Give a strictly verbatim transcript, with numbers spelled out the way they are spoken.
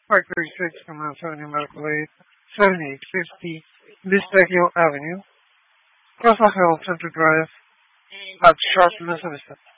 five thirty-six from Mount Sinai Medical Aid, seventy-eight fifty Vista Hill Avenue, Crossville Hill Center Drive, at Sharp, Minnesota.